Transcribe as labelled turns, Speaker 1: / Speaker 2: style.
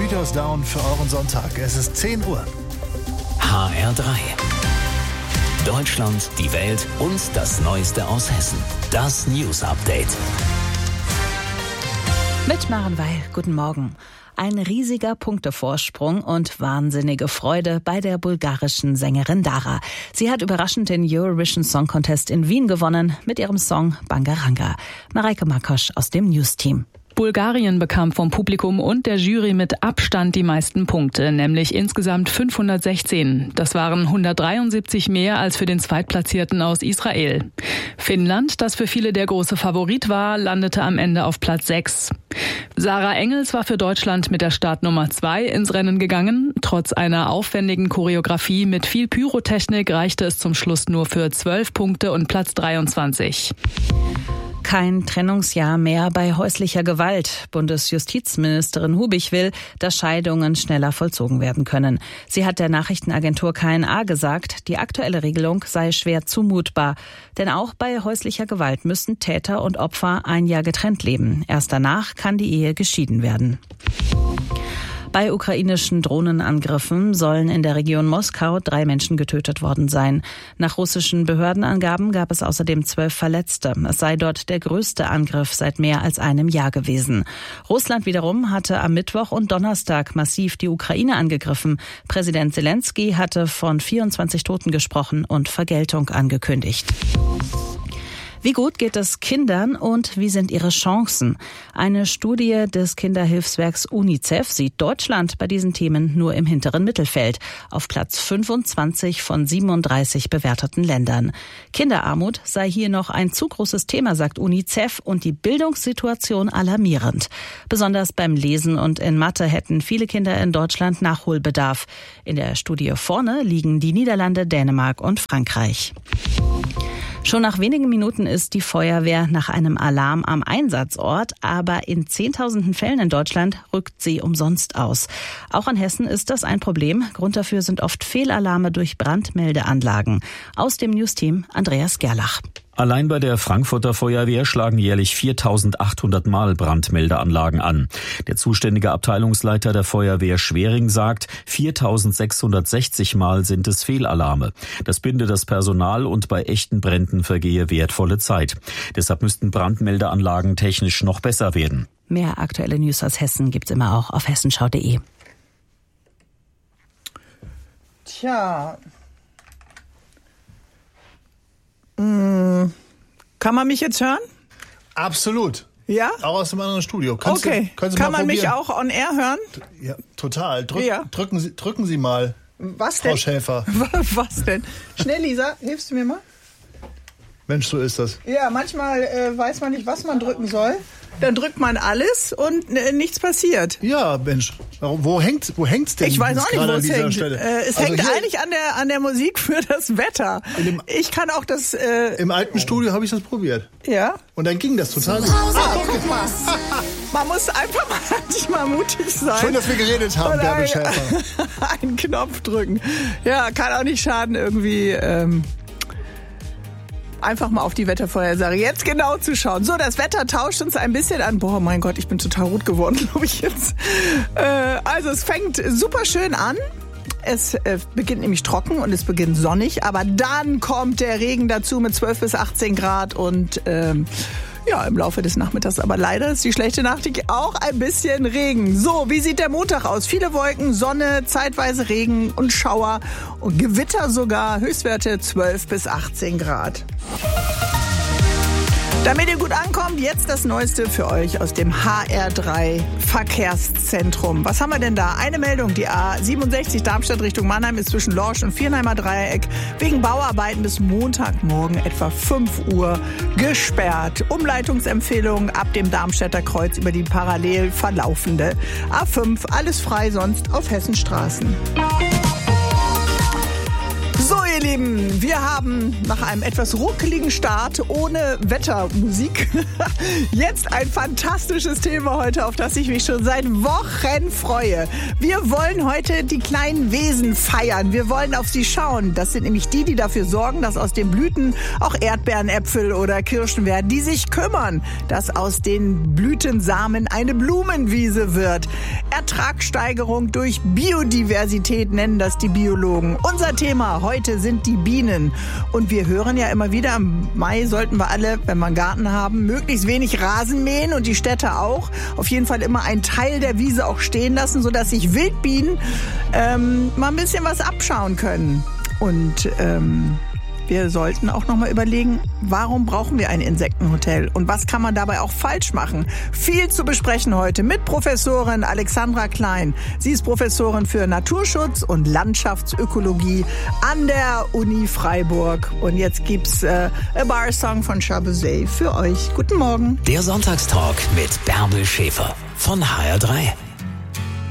Speaker 1: Mythos down für euren Sonntag. Es ist 10 Uhr.
Speaker 2: HR3. Deutschland, die Welt und das Neueste aus Hessen. Das News Update.
Speaker 3: Mit Maren Weil, guten Morgen. Ein riesiger Punktevorsprung und wahnsinnige Freude bei der bulgarischen Sängerin Dara. Sie hat überraschend den Eurovision Song Contest in Wien gewonnen mit ihrem Song Bangaranga. Mareike Makosch aus dem News-Team.
Speaker 4: Bulgarien bekam vom Publikum und der Jury mit Abstand die meisten Punkte, nämlich insgesamt 516. Das waren 173 mehr als für den Zweitplatzierten aus Israel. Finnland, das für viele der große Favorit war, landete am Ende auf Platz 6. Sarah Engels war für Deutschland mit der Startnummer 2 ins Rennen gegangen. Trotz einer aufwendigen Choreografie mit viel Pyrotechnik reichte es zum Schluss nur für 12 Punkte und Platz 23.
Speaker 3: Kein Trennungsjahr mehr bei häuslicher Gewalt. Bundesjustizministerin Hubich will, dass Scheidungen schneller vollzogen werden können. Sie hat der Nachrichtenagentur KNA gesagt, die aktuelle Regelung sei schwer zumutbar. Denn auch bei häuslicher Gewalt müssen Täter und Opfer ein Jahr getrennt leben. Erst danach kann die Ehe geschieden werden. Bei ukrainischen Drohnenangriffen sollen in der Region Moskau 3 Menschen getötet worden sein. Nach russischen Behördenangaben gab es außerdem 12 Verletzte. Es sei dort der größte Angriff seit mehr als einem Jahr gewesen. Russland wiederum hatte am Mittwoch und Donnerstag massiv die Ukraine angegriffen. Präsident Zelensky hatte von 24 Toten gesprochen und Vergeltung angekündigt. Wie gut geht es Kindern und wie sind ihre Chancen? Eine Studie des Kinderhilfswerks UNICEF sieht Deutschland bei diesen Themen nur im hinteren Mittelfeld, auf Platz 25 von 37 bewerteten Ländern. Kinderarmut sei hier noch ein zu großes Thema, sagt UNICEF, und die Bildungssituation alarmierend. Besonders beim Lesen und in Mathe hätten viele Kinder in Deutschland Nachholbedarf. In der Studie vorne liegen die Niederlande, Dänemark und Frankreich. Schon nach wenigen Minuten ist die Feuerwehr nach einem Alarm am Einsatzort, aber in 10.000 Fällen in Deutschland rückt sie umsonst aus. Auch in Hessen ist das ein Problem. Grund dafür sind oft Fehlalarme durch Brandmeldeanlagen. Aus dem News-Team Andreas Gerlach.
Speaker 5: Allein bei der Frankfurter Feuerwehr schlagen jährlich 4.800 Mal Brandmeldeanlagen an. Der zuständige Abteilungsleiter der Feuerwehr Schwering sagt, 4.660 Mal sind es Fehlalarme. Das binde das Personal und bei echten Bränden vergehe wertvolle Zeit. Deshalb müssten Brandmeldeanlagen technisch noch besser werden.
Speaker 3: Mehr aktuelle News aus Hessen gibt's immer auch auf hessenschau.de.
Speaker 6: Tja. Kann man mich jetzt hören?
Speaker 1: Absolut.
Speaker 6: Ja?
Speaker 1: Auch aus dem anderen Studio.
Speaker 6: Können Sie
Speaker 1: mal
Speaker 6: Kann man
Speaker 1: probieren?
Speaker 6: mich auch on air hören?
Speaker 1: Ja, total.
Speaker 6: Ja.
Speaker 1: Drücken Sie mal.
Speaker 6: Was denn?
Speaker 1: Frau Schäfer.
Speaker 6: Was denn? Schnell, Lisa, hilfst du mir mal?
Speaker 1: Mensch, so ist das.
Speaker 6: Ja, manchmal weiß man nicht, was man drücken soll. Dann drückt man alles und nichts passiert.
Speaker 1: Ja, Mensch. Wo hängt's denn?
Speaker 6: Ich weiß auch nicht, wo es hängt. Es hängt
Speaker 1: hier,
Speaker 6: eigentlich an der Musik für das Wetter. Ich kann auch das...
Speaker 1: Im alten Studio habe ich das probiert.
Speaker 6: Ja?
Speaker 1: Und dann ging das total gut.
Speaker 6: Guck mal. Man muss einfach mal mutig sein.
Speaker 1: Schön, dass wir geredet haben, Bärbel Schäfer.
Speaker 6: Einen Knopf drücken. Ja, kann auch nicht schaden, irgendwie... einfach mal auf die Wettervorhersage jetzt genau zu schauen. So, das Wetter tauscht uns ein bisschen an. Boah, mein Gott, ich bin total rot geworden, glaube ich jetzt. Also es fängt super schön an. Es beginnt nämlich trocken und es beginnt sonnig. Aber dann kommt der Regen dazu mit 12 bis 18 Grad und ja, im Laufe des Nachmittags. Aber leider ist die schlechte Nachricht auch ein bisschen Regen. So, wie sieht der Montag aus? Viele Wolken, Sonne, zeitweise Regen und Schauer und Gewitter sogar. Höchstwerte 12 bis 18 Grad. Damit ihr gut ankommt, jetzt das Neueste für euch aus dem HR3 Verkehrszentrum. Was haben wir denn da? Eine Meldung, die A67 Darmstadt Richtung Mannheim ist zwischen Lorsch und Viernheimer Dreieck wegen Bauarbeiten bis Montagmorgen etwa 5 Uhr gesperrt. Umleitungsempfehlung ab dem Darmstädter Kreuz über die parallel verlaufende A5. Alles frei sonst auf Hessenstraßen. So, ihr Lieben, wir haben nach einem etwas ruckeligen Start ohne Wettermusik jetzt ein fantastisches Thema heute, auf das ich mich schon seit Wochen freue. Wir wollen heute die kleinen Wesen feiern. Wir wollen auf sie schauen. Das sind nämlich die dafür sorgen, dass aus den Blüten auch Erdbeeren, Äpfel oder Kirschen werden, die sich kümmern, dass aus den Blütensamen eine Blumenwiese wird. Ertragssteigerung durch Biodiversität nennen das die Biologen. Unser Thema heute sind die Bienen. Und wir hören ja immer wieder, im Mai sollten wir alle, wenn wir einen Garten haben, möglichst wenig Rasen mähen und die Städte auch. Auf jeden Fall immer einen Teil der Wiese auch stehen lassen, sodass sich Wildbienen mal ein bisschen was abschauen können. Und wir sollten auch noch mal überlegen, warum brauchen wir ein Insektenhotel und was kann man dabei auch falsch machen? Viel zu besprechen heute mit Professorin Alexandra Klein. Sie ist Professorin für Naturschutz und Landschaftsökologie an der Uni Freiburg. Und jetzt gibt's A Bar Song von Chabuzet für euch. Guten Morgen.
Speaker 2: Der Sonntagstalk mit Bärbel Schäfer von HR3.